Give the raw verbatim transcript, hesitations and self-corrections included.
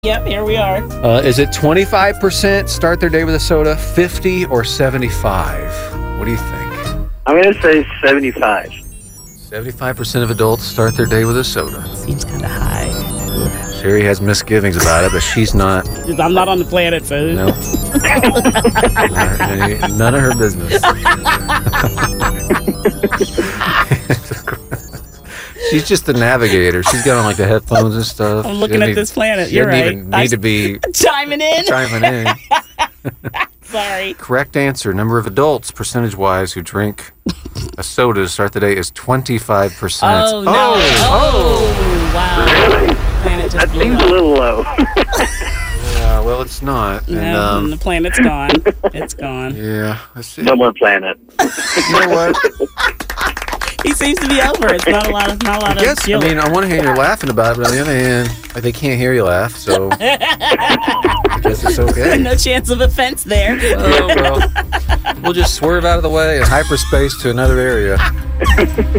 Yep, here we are. Uh, is it twenty-five percent start their day with a soda, fifty or seventy-five? What do you think? I'm going to say seventy-five. seventy-five percent of adults start their day with a soda. Seems kind of high. Sherry has misgivings about it, but she's not. I'm not on the planet, so. No. None of her business. She's just the navigator. She's got on like the headphones and stuff. I'm looking at need, this planet. She You're doesn't right. even need I, to be chiming in. chiming in. Sorry. Correct answer. Number of adults, percentage-wise, who drink a soda to start the day is twenty-five percent. Oh, no. Oh, oh wow. Planet just That blew seems up. a little low. Yeah, well, it's not. No, And, um, the planet's gone. It's gone. yeah, let's see. No more planet. You know what? He seems to be over. It's not a lot of not a lot I guess, of I guilt. mean, on one hand, you're laughing about it, but on the other hand, like, they can't hear you laugh, so I guess it's okay. No chance of offense there. Oh, well, we'll just swerve out of the way and hyperspace to another area.